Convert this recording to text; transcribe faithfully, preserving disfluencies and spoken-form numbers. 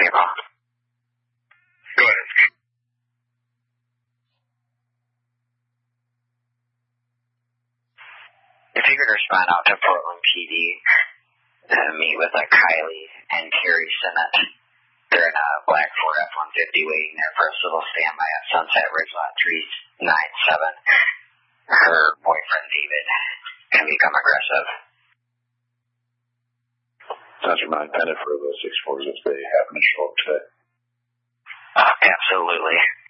people. Go ahead. If you could respond out to Portland P D to meet with uh, Kylie and Carrie Sinnott. They're in a black Ford F one fifty waiting there for a civil standby at Sunset Ridge Lot three ninety-seven. Her boyfriend David can become aggressive. Sounds remind Bennett for those six fours if they happen to show up today. Uh, absolutely.